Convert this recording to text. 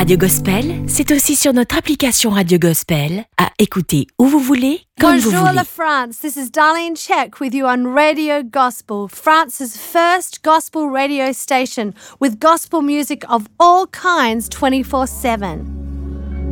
Radio Gospel, c'est aussi sur notre application Radio Gospel, à écouter où vous voulez, quand vous Bonjour voulez. la France, this is Darlene Check with you on Radio Gospel, France's first gospel radio station with gospel music of all kinds 24/7.